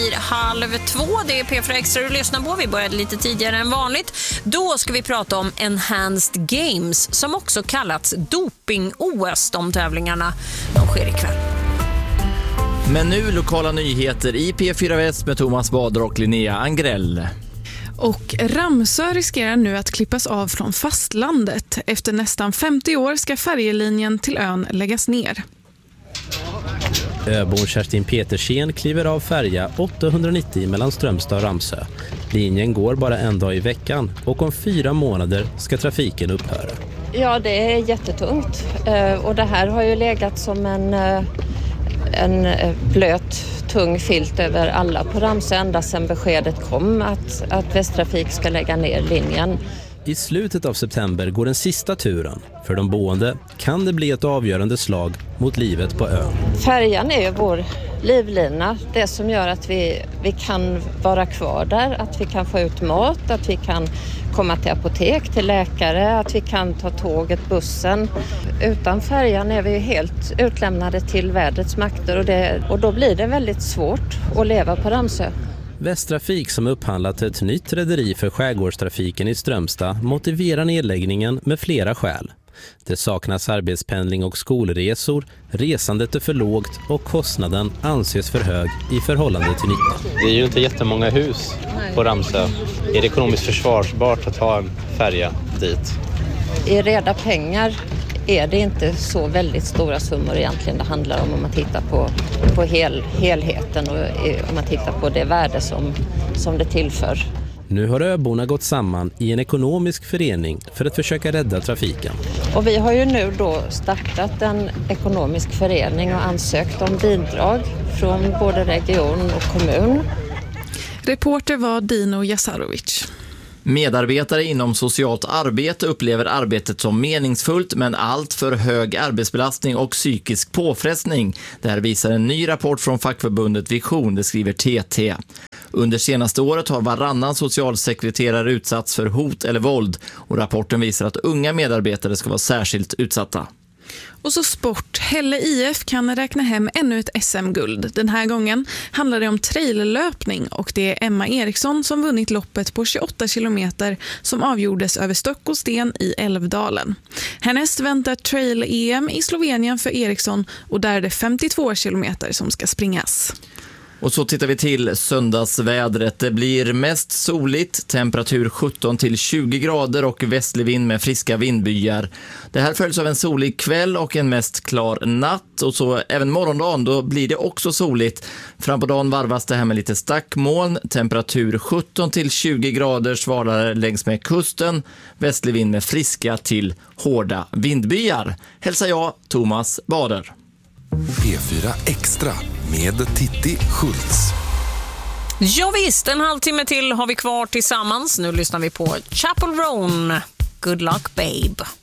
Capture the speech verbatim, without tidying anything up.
Halv två, det är P fyra Extra du lyssnar på. Vi började lite tidigare än vanligt. Då ska vi prata om Enhanced Games, som också kallats doping-O S. De tävlingarna, de sker ikväll. Men nu lokala nyheter i P fyra Väst med Thomas Bader och Linnea Angrell. Och Ramsö riskerar nu att klippas av från fastlandet. Efter nästan femtio år ska färjelinjen till ön läggas ner. Öbon Kerstin Petersen kliver av färja åttahundranittio mellan Strömstad och Ramsö. Linjen går bara en dag i veckan och om fyra månader ska trafiken upphöra. Ja, det är jättetungt och det här har ju legat som en, en blöt, tung filt över alla på Ramsö ända sedan beskedet kom att, att Västtrafik ska lägga ner linjen. I slutet av september går den sista turen. För de boende kan det bli ett avgörande slag mot livet på ön. Färjan är ju vår livlina. Det som gör att vi, vi kan vara kvar där. Att vi kan få ut mat, att vi kan komma till apotek, till läkare, att vi kan ta tåget, bussen. Utan färjan är vi helt utlämnade till vädrets makter och, det, och då blir det väldigt svårt att leva på Ramsö. Västtrafik, som upphandlat ett nytt rederi för skärgårdstrafiken i Strömstad, motiverar nedläggningen med flera skäl. Det saknas arbetspendling och skolresor, resandet är för lågt och kostnaden anses för hög i förhållande till nytta. Det är ju inte jättemånga hus på Ramsö. Är det ekonomiskt försvarsbart att ha en färja dit? I reda pengar är det inte så väldigt stora summor egentligen det handlar om om man tittar på, på hel, helheten och om man tittar på det värde som, som det tillför. Nu har öborna gått samman i en ekonomisk förening för att försöka rädda trafiken. Och vi har ju nu då startat en ekonomisk förening och ansökt om bidrag från både region och kommun. Reporter var Dino Jasarovic. Medarbetare inom socialt arbete upplever arbetet som meningsfullt men allt för hög arbetsbelastning och psykisk påfrestning. Det här visar en ny rapport från fackförbundet Vision, det skriver T T. Under senaste året har varannan socialsekreterare utsatts för hot eller våld och rapporten visar att unga medarbetare ska vara särskilt utsatta. Och så sport. Hälle I F kan räkna hem ännu ett S M-guld. Den här gången handlar det om traillöpning och det är Emma Eriksson som vunnit loppet på tjugoåtta kilometer som avgjordes över Stock och Sten i Älvdalen. Härnäst väntar trail-E M i Slovenien för Eriksson och där är det femtiotvå kilometer som ska springas. Och så tittar vi till söndagsvädret. Det blir mest soligt, temperatur sjutton till tjugo grader och västlig vind med friska vindbyar. Det här följs av en solig kväll och en mest klar natt. Och så även morgondagen, då blir det också soligt. Fram på dagen varvas det här med lite stackmoln. Temperatur sjutton till tjugo grader, svalare längs med kusten. Västlig vind med friska till hårda vindbyar. Hälsar jag, Thomas Bader. P fyra Extra med Titti Schultz. Ja visst, en halvtimme till har vi kvar tillsammans. Nu lyssnar vi på Chapel Roan. Good luck babe.